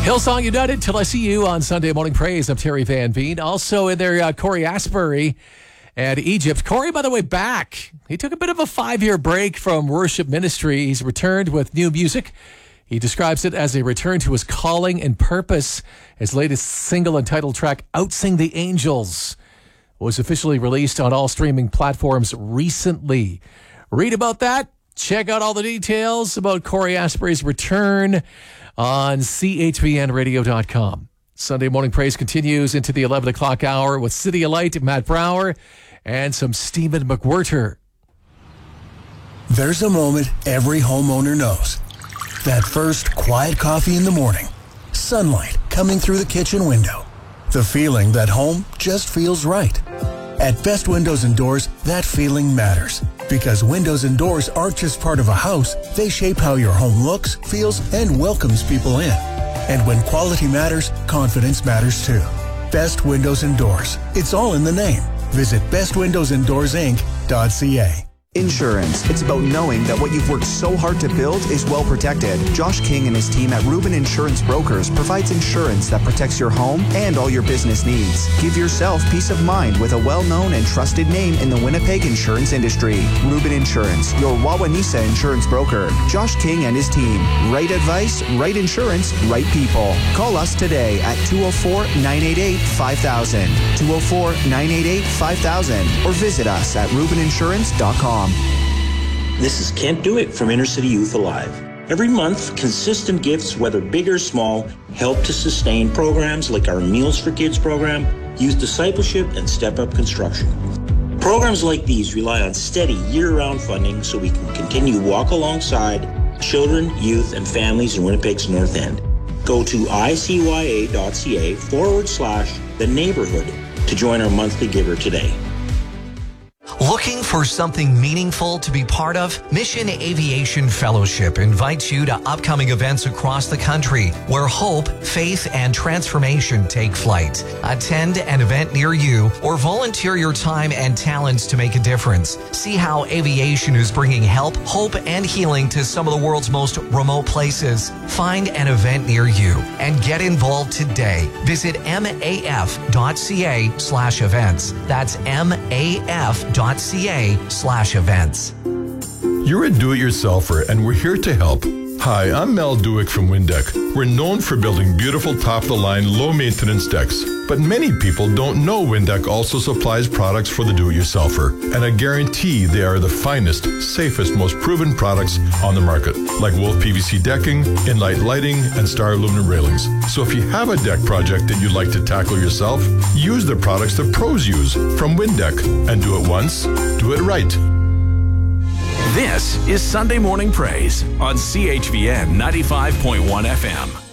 Hillsong United, Till I See You on Sunday Morning Praise. I'm Terry Van Veen. Also in there, Corey Asbury and Egypt. Corey, by the way, back. He took a bit of a 5-year break from worship ministry. He's returned with new music. He describes it as a return to his calling and purpose. His latest single and title track, Outsing the Angels, was officially released on all streaming platforms recently. Read about that. Check out all the details about Corey Asbury's return on chvnradio.com. Sunday Morning Praise continues into the 11 o'clock hour with City of Light, Matt Brower, and some Stephen McWhirter. There's a moment every homeowner knows. That first quiet coffee in the morning. Sunlight coming through the kitchen window. The feeling that home just feels right. At Best Windows and Doors, that feeling matters. Because windows and doors aren't just part of a house, they shape how your home looks, feels, and welcomes people in. And when quality matters, confidence matters too. Best Windows and Doors. It's all in the name. Visit bestwindowsanddoorsinc.ca. Insurance. It's about knowing that what you've worked so hard to build is well protected. Josh King and his team at Rubin Insurance Brokers provides insurance that protects your home and all your business needs. Give yourself peace of mind with a well-known and trusted name in the Winnipeg insurance industry. Rubin Insurance, your Wawanesa insurance broker. Josh King and his team. Right advice, right insurance, right people. Call us today at 204-988-5000, 204-988-5000, or visit us at rubininsurance.com. This is Kent Dewitt from Inner City Youth Alive. Every month, consistent gifts, whether big or small, help to sustain programs like our Meals for Kids program, Youth Discipleship, and Step Up Construction. Programs like these rely on steady year-round funding so we can continue to walk alongside children, youth, and families in Winnipeg's North End. Go to icya.ca/the neighborhood to join our monthly giver today. Looking for something meaningful to be part of? Mission Aviation Fellowship invites you to upcoming events across the country where hope, faith, and transformation take flight. Attend an event near you or volunteer your time and talents to make a difference. See how aviation is bringing help, hope, and healing to some of the world's most remote places. Find an event near you and get involved today. Visit maf.ca/events. That's maf.ca/events. You're a do-it-yourselfer, and we're here to help. Hi, I'm Mel Dewick from Windeck. We're known for building beautiful top-of-the-line, low-maintenance decks. But many people don't know Windeck also supplies products for the do-it-yourselfer. And I guarantee they are the finest, safest, most proven products on the market. Like Wolf PVC decking, Inlight lighting, and Star aluminum railings. So if you have a deck project that you'd like to tackle yourself, use the products the pros use from Windeck. And do it once, do it right. This is Sunday Morning Praise on CHVN 95.1 FM.